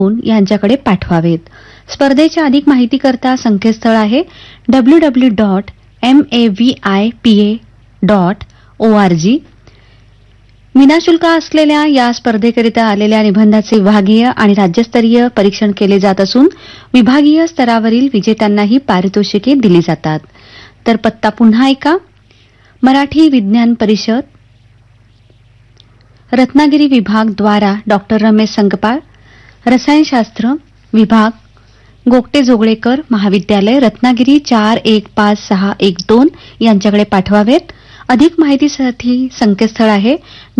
यांच्याकडे पाठवावेत. स्पर्धेच्या अधिक माहितीकरता संकेतस्थळ आहे www.mavipa.org. विनाशुल्क असलेल्या या स्पर्धेकरिता आलेल्या निबंधाचे विभागीय आणि राज्यस्तरीय परीक्षण केले जात असून विभागीय स्तरावरील विजेत्यांनाही पारितोषिके दिली जातात. तर पत्ता पुन्हा ऐका. मराठी विज्ञान परिषद, रत्नागिरी विभाग द्वारा डॉक्टर रमेश संगपाळ, रसायनशास्त्र विभाग, गोगटे जोगळेकर महाविद्यालय, रत्नागिरी 415612 यांच्याकडे पाठवावेत. अधिक माहितीसाठी संकेतस्थळ आहे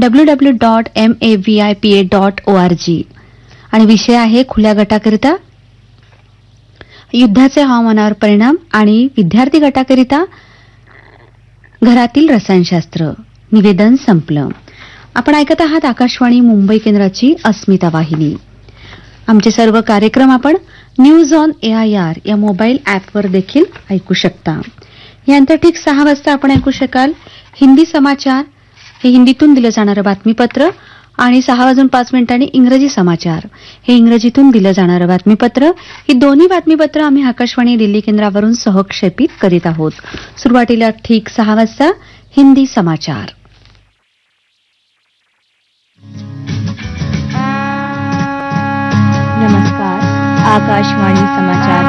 www.mavipa.org. आणि विषय आहे खुल्या गटाकरिता युद्धाचे हवामानावर परिणाम आणि विद्यार्थी गटाकरिता घरातील रसायनशास्त्र. निवेदन संपलं. आपण ऐकत आहात आकाशवाणी मुंबई केंद्राची अस्मिता वाहिनी. आमचे सर्व कार्यक्रम आपण न्यूज ऑन AIR या मोबाईल ॲपवर देखील ऐकू शकता. यानंतर ठीक 6 वाजता आपण ऐकू शकाल हिंदी समाचार, हे हिंदीतून दिलं जाणारं बातमीपत्र, आणि 6:05 इंग्रजी समाचार, हे इंग्रजीतून दिलं जाणारं बातमीपत्र. ही दोन्ही बातमीपत्र आम्ही आकाशवाणी दिल्ली केंद्रावरून सहक्षेपित करीत आहोत. सुरुवातीला ठीक 6 वाजता हिंदी समाचार. नमस्कार. आकाशवाणी समाचार